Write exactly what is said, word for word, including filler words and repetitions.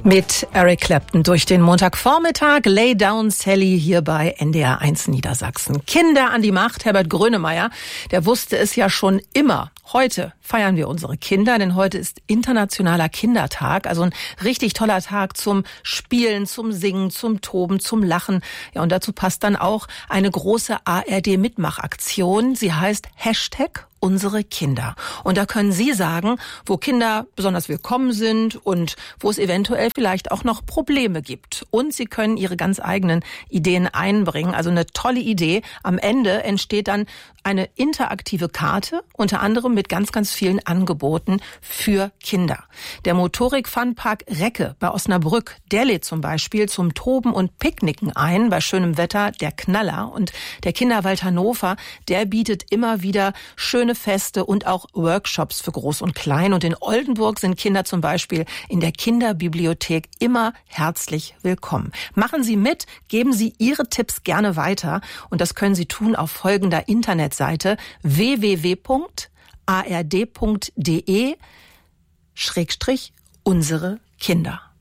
Mit Eric Clapton durch den Montagvormittag, Lay Down Sally hier bei N D R eins Niedersachsen. Kinder an die Macht, Herbert Grönemeyer, der wusste es ja schon immer. Heute feiern wir unsere Kinder, denn heute ist Internationaler Kindertag, also ein richtig toller Tag zum Spielen, zum Singen, zum Toben, zum Lachen. Ja, und dazu passt dann auch eine große A R D-Mitmachaktion. Sie heißt Hashtag Unsere Kinder. Und da können Sie sagen, wo Kinder besonders willkommen sind und wo es eventuell vielleicht auch noch Probleme gibt. Und Sie können Ihre ganz eigenen Ideen einbringen. Also eine tolle Idee. Am Ende entsteht dann eine interaktive Karte, unter anderem mit ganz, ganz vielen Angeboten für Kinder. Der Motorik-Funpark Recke bei Osnabrück, der lädt zum Beispiel zum Toben und Picknicken ein, bei schönem Wetter der Knaller. Und der Kinderwald Hannover, der bietet immer wieder schöne Feste und auch Workshops für Groß und Klein. Und in Oldenburg sind Kinder zum Beispiel in der Kinderbibliothek immer herzlich willkommen. Machen Sie mit, geben Sie Ihre Tipps gerne weiter. Und das können Sie tun auf folgender Internetseite w w w punkt a r d punkt d e Schrägstrich unsere Kinder.